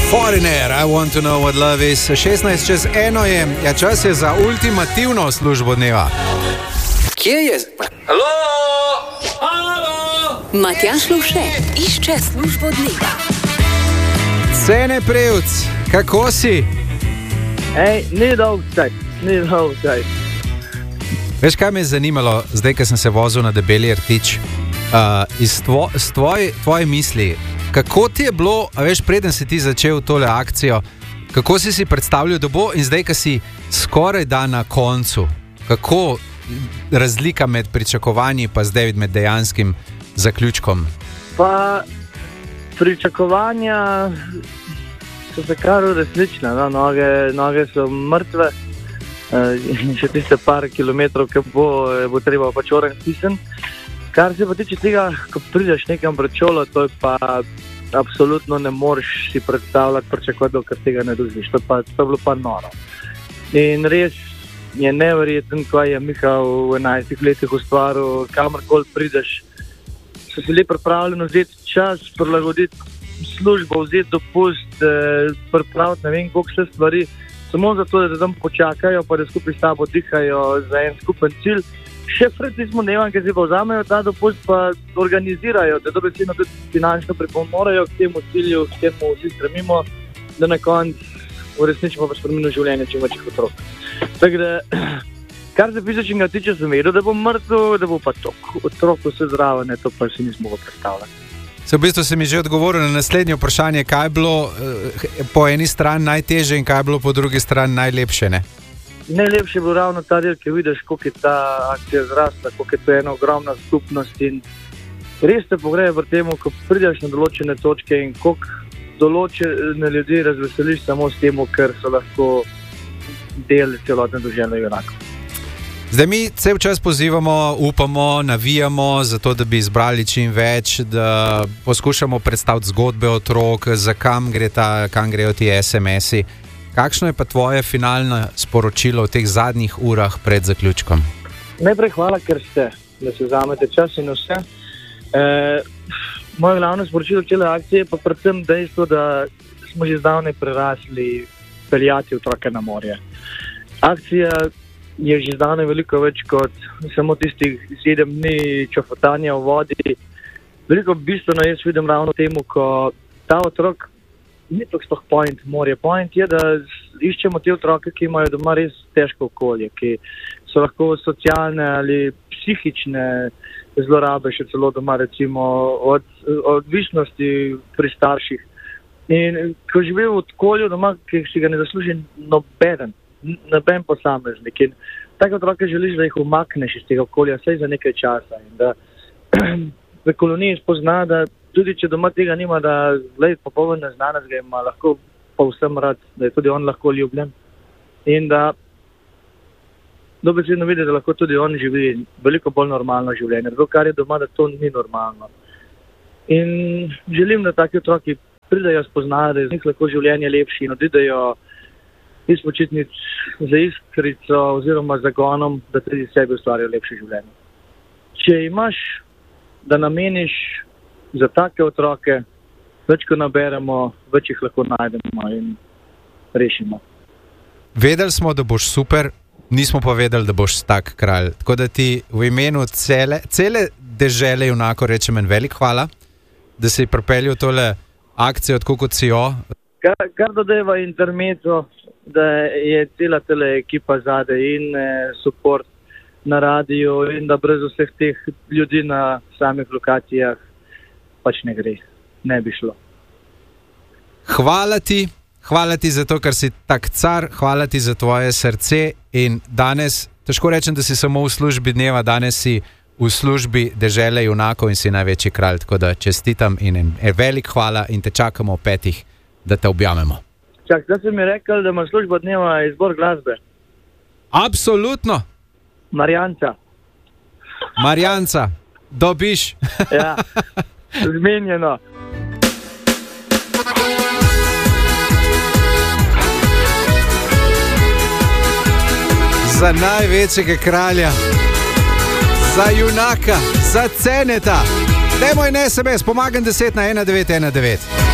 Foreigner, I want to know what love is. 16:16 je, ja, čas je za ultimativno službo dneva. Kje je? Halo? Halo? Matjaž Lovše išče službo dneva. Cene Prevc, kako si? Ni dolg čas. Veš, kaj me je zanimalo, zdaj, ko sem se vozil na Debeli Rtič, iz tvoje misli, kako ti je bilo, a veš, preden si ti začel tole akcijo, kako si predstavljal, da bo, in zdaj, ko si skoraj da na koncu, kako razlika med pričakovanji pa zdaj med dejanskim zaključkom? Pa pričakovanja so se kar uresničile, no? Noge so mrtve, in še tiste par kilometrov, ki bo treba pač oranj stisniti. Kar se pa tiče tega, ko prideš nekam pred šolo, to je pa absolutno ne moreš si predstavljati, pričakovati, dokler tega ne doživiš. To je bilo pa noro. In res je neverjeten, kaj je Miha v 11 letih ustvaril, kamorkoli prideš. So si le pripravljeni vzeti čas, prilagoditi službo, vzeti dopust, pripraviti ne vem koliko vse stvari, samo zato, da tam počakajo, pa da skupaj s tabo dihajo za en skupen cilj. Še pred tistim dnevom, ki si pa vzamejo ta dopust, pa organizirajo, da dobesedno tudi finančno pripomorejo k temu cilju, k temu vsi stremimo, da na koncu uresničimo pa spremenimo življenje čim večjih otrok. Tako da, kar se fizičnega tiče, sem vedel, da bo mrtev, da bo pa otrok vse zraven, to pa si nismo mogli predstavljati. V bistvu si mi že odgovoril na naslednje vprašanje, kaj je bilo po eni strani najtežje in kaj je bilo po drugi strani najlepše, ne? Najlepše je bilo ravno ta del, ki vidiš, koliko je ta akcija zrasla, koliko je to ena ogromna skupnost in res te pogreje v tem, ko prideš na določene točke in koliko določene ljudi razveseliš samo s tem, ker so lahko del celotne družine enako. Zdaj mi cel čas pozivamo, upamo, navijamo za to, da bi izbrali čim več, da poskušamo predstaviti zgodbe otrok, za kam grejo ti SMS-i. Kakšno je pa tvoje finalno sporočilo v teh zadnjih urah pred zaključkom? Najprej hvala, ker da se vzamete čas in vse. Moje glavno sporočilo cele akcije je pa predvsem dejstvo, da smo že zdavnaj prerasli peljati otroke na morje. Akcija je že zdavnaj veliko več kot samo tistih 7 dni čofotanja v vodi. Veliko bistveno jaz vidim ravno temu, ko ta otrok ni to sploh point morje. Point je, da iščemo te otroke, ki imajo doma res težko okolje, ki so lahko socialne ali psihične zlorabe še celo doma, recimo od odvisnosti pri starših. In ko živijo v okolju doma, ki si ga ne zasluži noben posameznik. In take otroke želiš, da jih umakneš iz tega okolja vsaj za nekaj časa. In da v koloniji spozna, da tudi če doma tega nima, da popoln neznanec ga ima lahko povsem rad, da je tudi on lahko ljubljen. In da dobesedno vidi, da lahko tudi on živi veliko bolj normalno življenje. Zato, kar je doma, da to ni normalno. In želim, da taki otroki pridajo spoznati, da je z njih lahko življenje lepše in odidejo iz počitnic za iskrico oziroma zagonom, da tudi sebi ustvarjajo lepše življenje. Če imaš, da nameniš za take otroke, več ko naberemo, več jih lahko najdemo in rešimo. Vedeli smo, da boš super, nismo pa vedeli, da boš tak kralj. Tako da ti v imenu cele dežele junako rečem en velik hvala, da si pripeljal tole akcijo, tako kot si jo. Kar dodeva intermezzo, da je cela tele ekipa zadaj in support na radiju in da brez vseh teh ljudi na samih lokacijah pač ne gre, ne bi šlo. Hvala ti za to, ker si tak car, hvala ti za tvoje srce in danes, težko rečem, da si samo v službi dneva, danes si v službi dežele junakov in si največji kralj, tako da čestitam in velik hvala in te čakamo v 5, da te objamemo. Čak, da si mi rekel, da ima služba dneva izbor glasbe? Absolutno. Marjanca, dobiš. Ja. Zmenjeno. Za največjega kralja, za junaka, za Ceneta. Dajmo in SMS, pomagam 10 na 1919.